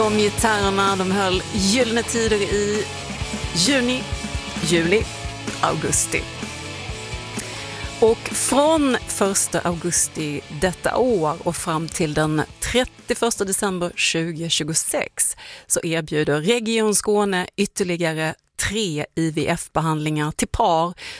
De gitarrerna, de höll gyllene tider i juni, juli, augusti. Och från 1 augusti detta år och fram till den 31 december 2026 så erbjuder Region Skåne ytterligare 3 IVF-behandlingar till par